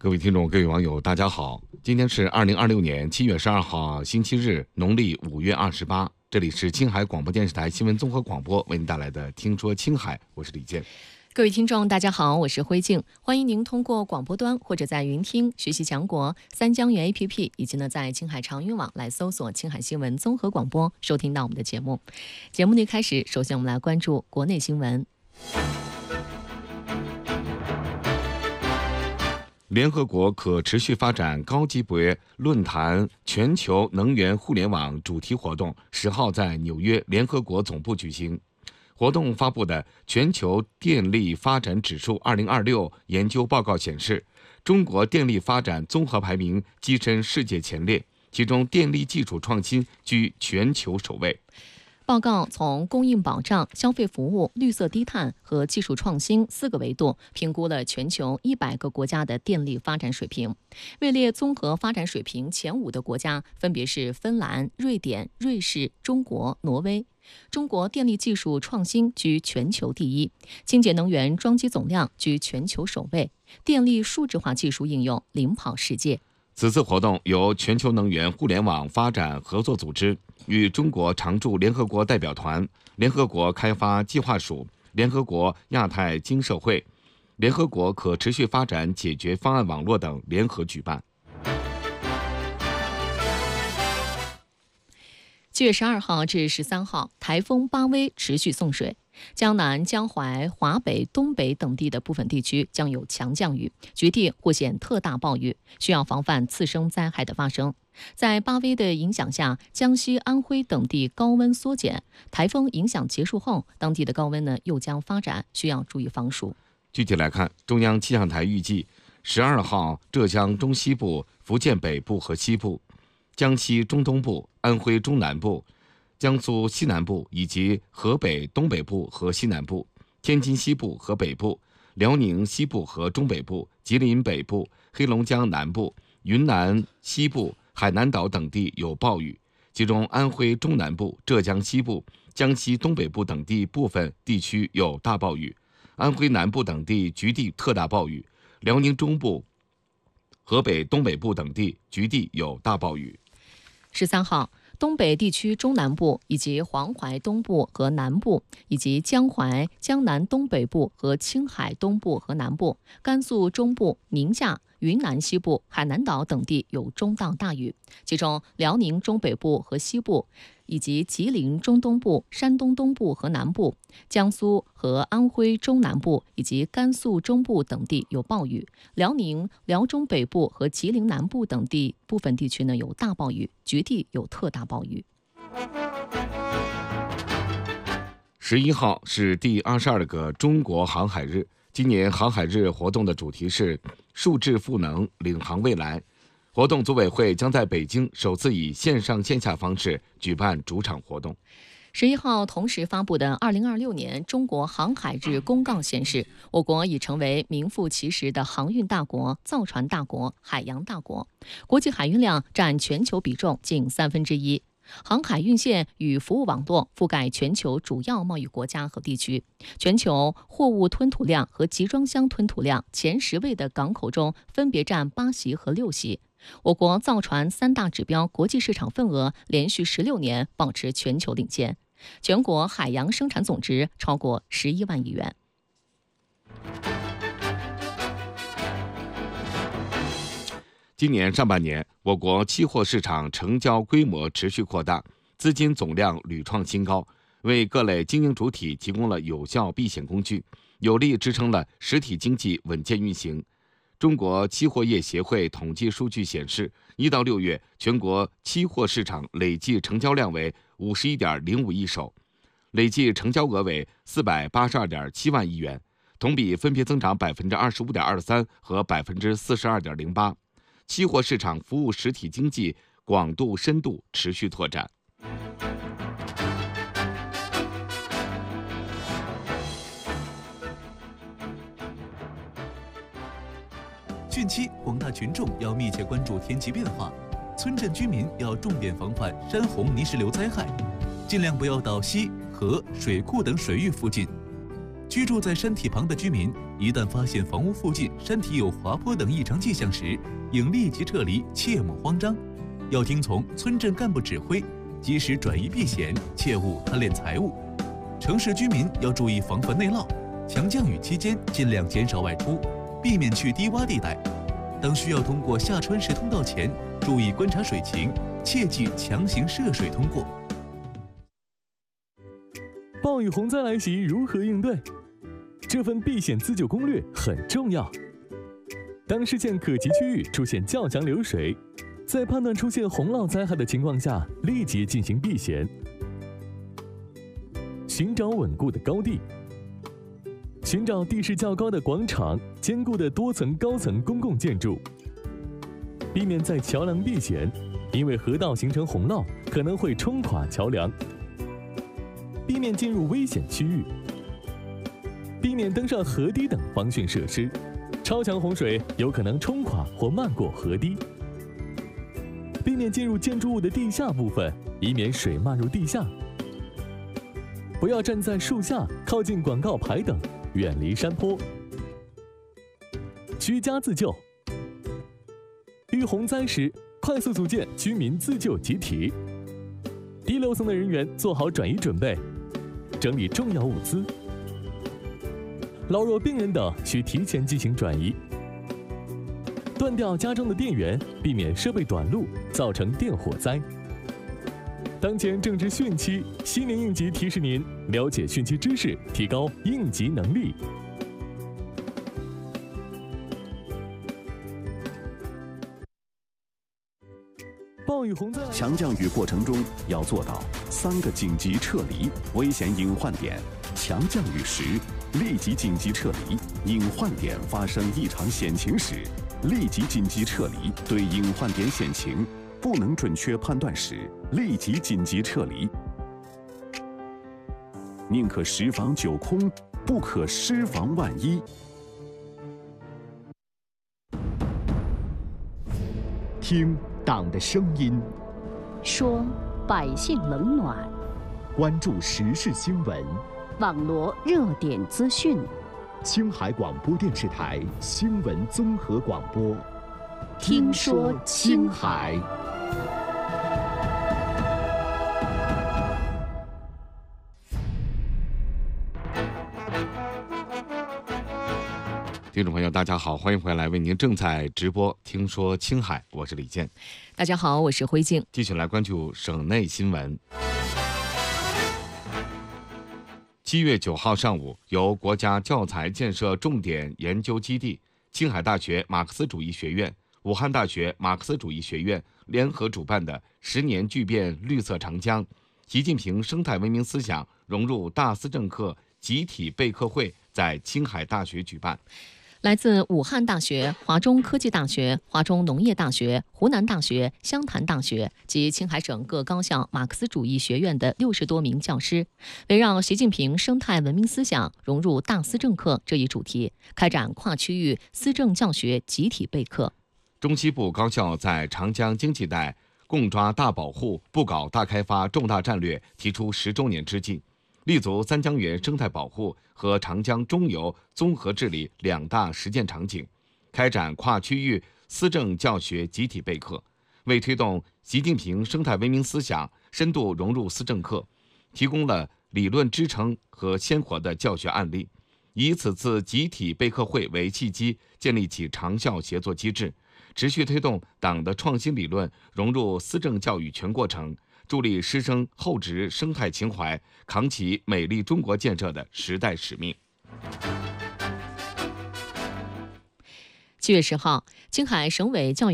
各位听众、各位网友，大家好！今天是2026年7月12号，星期日，农历5月28。这里是青海广播电视台新闻综合广播为您带来的《听说青海》，我是李健。 各位听众，大家好，我是辉静，欢迎您通过广播端或者在云听学习强国三江源 APP， 以及在青海长云网来搜索青海新闻综合广播，收听到我们的节目。节目的开始，首先我们来关注国内新闻。 联合国可持续发展高级别论坛全球能源互联网主题活动10号在纽约联合国总部举行。活动发布的全球电力发展指数2026研究报告显示，中国电力发展综合排名跻身世界前列，其中电力技术创新居全球首位。 报告从供应保障、消费服务、绿色低碳和技术创新4个维度评估了全球100个国家的电力发展水平。位列综合发展水平前5的国家分别是芬兰、瑞典、瑞士、中国、挪威。中国电力技术创新居全球第一，清洁能源装机总量居全球首位，电力数字化技术应用领跑世界。 此次活动由全球能源互联网发展合作组织与中国常驻联合国代表团、联合国开发计划署、联合国亚太经社会、联合国可持续发展解决方案网络等联合举办。 7月12号至13号，台风巴威持续送水，江南、江淮、华北、东北等地的部分地区将有强降雨，局地或显特大暴雨，需要防范次生灾害的发生。在巴威的影响下，江西、安徽等地高温缩减，台风影响结束后，当地的高温又将发展，需要注意防暑。 具体来看，中央气象台预计12号浙江中西部、福建北部和西部、江西中东部、安徽中南部、江苏西南部以及河北东北部和西南部、天津西部和北部、辽宁西部和中北部、吉林北部、黑龙江南部、云南西部、海南岛等地有暴雨，其中安徽中南部、浙江西部、江西东北部等地部分地区有大暴雨，安徽南部等地局地特大暴雨，辽宁中部、河北东北部等地局地有大暴雨。 13号，东北地区中南部以及黄淮东部和南部，以及江淮、江南东北部和青海东部和南部、甘肃中部、宁夏、云南西部、海南岛等地有中到大雨，其中辽宁中北部和西部，以及吉林中东部、山东东部和南部、江苏和安徽中南部以及甘肃中部等地有暴雨，辽宁、辽中北部和吉林南部等地部分地区有大暴雨，局地有特大暴雨。 11号是第22个中国航海日，今年航海日活动的主题是数字赋能，领航未来。活动组委会将在北京首次以线上线下方式举办主场活动。 11号同时发布的2026年中国航海日公告显示，我国已成为名副其实的航运大国、造船大国、海洋大国，国际海运量占全球比重近1/3。航海运线与服务网络覆盖全球主要贸易国家和地区，全球货物吞吐量和集装箱吞吐量前10位的港口中分别占8席和6席。我国造船3大指标国际市场份额连续16年保持全球领先，全国海洋生产总值超过11万亿元。 今年上半年，我国期货市场成交规模持续扩大，资金总量屡创新高，为各类经营主体提供了有效避险工具，有力支撑了实体经济稳健运行。中国期货业协会统计数据显示，1到6月全国期货市场累计成交量为51.05亿手，累计成交额为482.7万亿元，同比分别增长25.23%和42.08%。期货市场服务实体经济广度深度持续拓展。 汛期，广大群众要密切关注天气变化，村镇居民要重点防范山洪泥石流灾害，尽量不要到溪、河、水库等水域附近。居住在山体旁的居民一旦发现房屋附近山体有滑坡等异常迹象时，应立即撤离，切莫慌张。要听从村镇干部指挥，及时转移避险，切勿贪恋财物。城市居民要注意防范内涝，强降雨期间尽量减少外出，避免去低洼地带。当需要通过下穿石通道前，注意观察水情，切忌强行涉水通过。 暴雨洪灾来袭，如何应对？这份避险自救攻略很重要。当视线可及区域出现较强流水，在判断出现洪涝灾害的情况下，立即进行避险。寻找稳固的高地，寻找地势较高的广场、坚固的多层高层公共建筑，避免在桥梁避险，因为河道形成洪涝可能会冲垮桥梁。避免进入危险区域，避免登上河堤等防汛设施，超强洪水有可能冲垮或漫过河堤。避免进入建筑物的地下部分，以免水漫入地下。不要站在树下、靠近广告牌等，远离山坡。居家自救，遇洪灾时，快速组建居民自救集体。低楼层的人员做好转移准备，整理重要物资。老弱病人等需提前进行转移。断掉家中的电源，避免设备短路，造成电火灾。当前正值汛期，西年应急提示您了解汛期知识，提高应急能力。暴雨洪灾， 强降雨过程中要做到3个紧急撤离危险隐患点。强降雨时，立即紧急撤离；隐患点发生异常险情时，立即紧急撤离。对隐患点险情不能准确判断时，立即紧急撤离。宁可10房9空，不可10房万一。 听党的声音， 说百姓冷暖， 关注时事新闻， 网罗热点资讯。 青海广播电视台新闻综合广播， 听说青海。 听众朋友，大家好，欢迎回来，为您正在直播《听说青海》，我是李健。 大家好，我是辉静。 继续来关注省内新闻。7月9号上午，由国家教材建设重点研究基地、青海大学马克思主义学院、武汉大学马克思主义学院联合主办的10年巨变绿色长江，习近平生态文明思想融入大思政课集体备课会在青海大学举办。 来自武汉大学、华中科技大学、华中农业大学、湖南大学、湘潭大学及青海省各高校马克思主义学院的60多名教师，围绕习近平生态文明思想融入大思政课这一主题，开展跨区域思政教学集体备课。 中西部高校在长江经济带共抓大保护、不搞大开发重大战略提出10周年之际，立足三江源生态保护和长江中游综合治理2大实践场景，开展跨区域思政教学集体备课，为推动习近平生态文明思想深度融入思政课，提供了理论支撑和鲜活的教学案例。以此次集体备课会为契机，建立起长效协作机制，持续推动党的创新理论融入思政教育全过程，助力师生厚植生态情怀，扛起美丽中国建设的时代使命。7月10号，青海省委教育